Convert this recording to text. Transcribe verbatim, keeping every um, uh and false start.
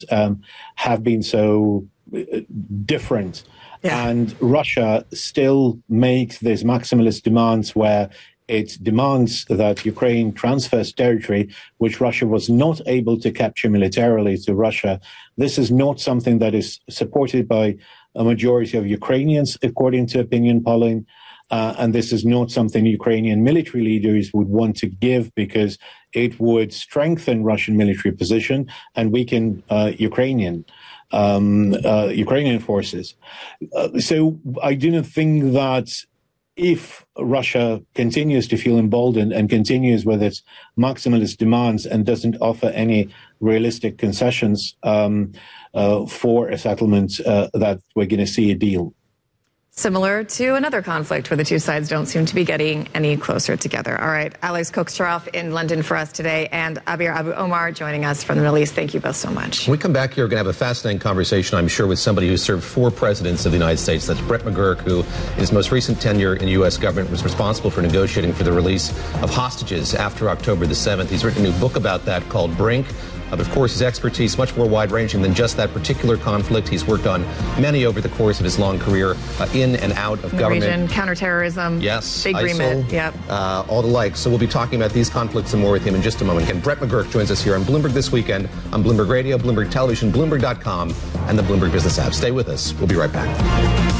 um, have been so different. Yeah. And Russia still makes these maximalist demands where it demands that Ukraine transfers territory which Russia was not able to capture militarily to Russia. This is not something that is supported by a majority of Ukrainians, according to opinion polling. Uh, and this is not something Ukrainian military leaders would want to give because it would strengthen Russian military position and weaken uh, Ukrainian um, uh, Ukrainian forces. Uh, so I do not think that if Russia continues to feel emboldened and continues with its maximalist demands and doesn't offer any realistic concessions um, uh, for a settlement, uh, that we're going to see a deal. Similar to another conflict where the two sides don't seem to be getting any closer together. All right, Alex Koksharov in London for us today, and Abir Abu Omar joining us from the Middle East. Thank you both so much. When we come back here, we're going to have a fascinating conversation, I'm sure, with somebody who served four presidents of the United States. That's Brett McGurk, who in his most recent tenure in the U S government was responsible for negotiating for the release of hostages after October the seventh. He's written a new book about that called Brink. But of course, his expertise much more wide-ranging than just that particular conflict. He's worked on many over the course of his long career, uh, in and out of in government. Region, counterterrorism, yes, big remit, yep. Uh, all the like. So we'll be talking about these conflicts and more with him in just a moment. Again, Brett McGurk joins us here on Bloomberg This Weekend, on Bloomberg Radio, Bloomberg Television, Bloomberg dot com, and the Bloomberg Business app. Stay with us. We'll be right back.